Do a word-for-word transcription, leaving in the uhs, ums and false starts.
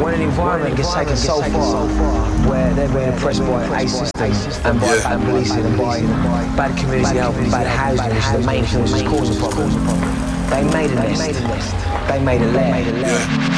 when an environment gets taken so far where they're being oppressed by an A system and by bad policing and by bad community health and bad housing, which is the main thing which is causing problems, they made a nest. They made a lair.